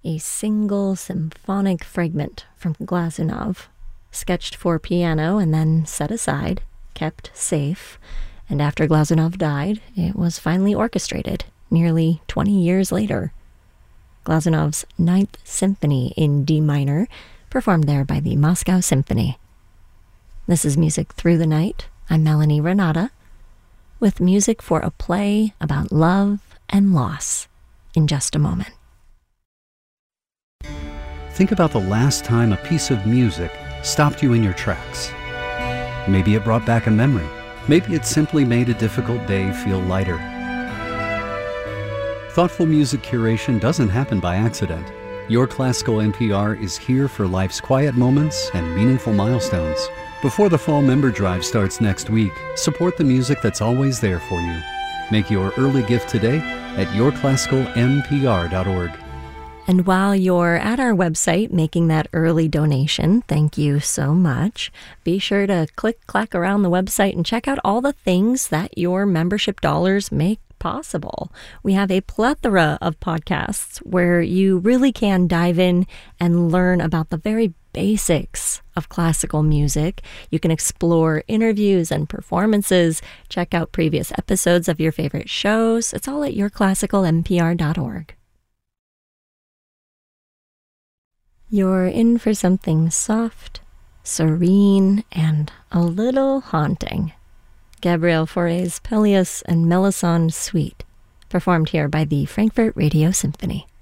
a single symphonic fragment from Glazunov, sketched for piano and then set aside, kept safe, and after Glazunov died, it was finally orchestrated nearly 20 years later. Glazunov's Ninth Symphony in D minor, performed there by the Moscow Symphony. This is Music Through the Night. I'm Melanie Renata, with music for a play about love and loss in just a moment. Think about the last time a piece of music stopped you in your tracks. Maybe it brought back a memory. Maybe it simply made a difficult day feel lighter. Thoughtful music curation doesn't happen by accident. Your Classical NPR is here for life's quiet moments and meaningful milestones. Before the fall member drive starts next week, support the music that's always there for you. Make your early gift today at yourclassicalnpr.org. And while you're at our website making that early donation, thank you so much. Be sure to clack around the website and check out all the things that your membership dollars make possible. We have a plethora of podcasts where you really can dive in and learn about the very basics of classical music. You can explore interviews and performances, check out previous episodes of your favorite shows. It's all at yourclassicalnpr.org. You're in for something soft, serene, and a little haunting. Gabriel Fauré's Pelléas and Melisande Suite, performed here by the Frankfurt Radio Symphony.